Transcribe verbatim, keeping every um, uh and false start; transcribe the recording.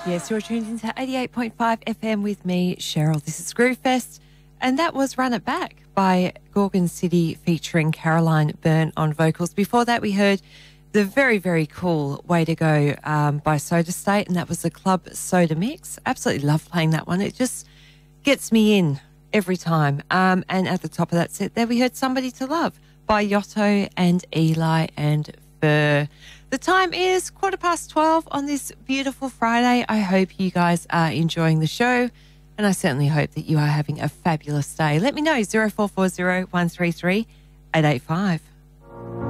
Yes, you're tuned into eighty-eight point five F M with me, Cheryl. This is Groovefest, and that was Run It Back by Gorgon City featuring Caroline Byrne on vocals. Before that, we heard the very, very cool Way to Go um, by Soda State, and that was the Club Soda Mix. Absolutely love playing that one. It just gets me in every time. Um, and at the top of that set there, we heard Somebody to Love by Yotto and Eli and Fur. The time is quarter past twelve on this beautiful Friday. I hope you guys are enjoying the show, and I certainly hope that you are having a fabulous day. Let me know, zero four four zero, one three three, eight eight five.